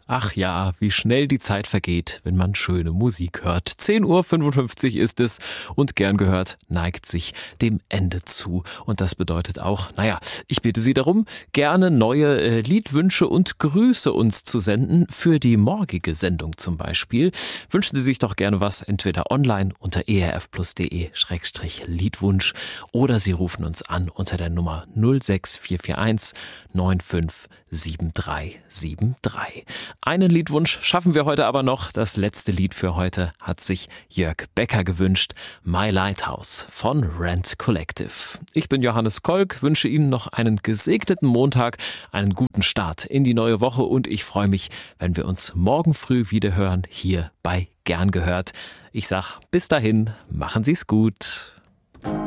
Ach ja, wie schnell die Zeit vergeht, wenn man schöne Musik hört. 10:55 Uhr ist es und gern gehört neigt sich dem Ende zu. Und das bedeutet auch, ich bitte Sie darum, gerne neue Liedwünsche und Grüße uns zu senden für die morgige Sendung zum Beispiel. Wünschen Sie sich doch gerne was, entweder online unter erfplus.de/Liedwunsch oder Sie rufen uns an unter der Nummer 06441 957373. Einen Liedwunsch schaffen wir heute aber noch. Das letzte Lied für heute hat sich Jörg Becker gewünscht. My Lighthouse von Rent Collective. Ich bin Johannes Kolk, wünsche Ihnen noch einen gesegneten Montag, einen guten Start in die neue Woche und ich freue mich, wenn wir uns morgen früh wieder hören, hier bei Gern gehört. Ich sag bis dahin, machen Sie's gut.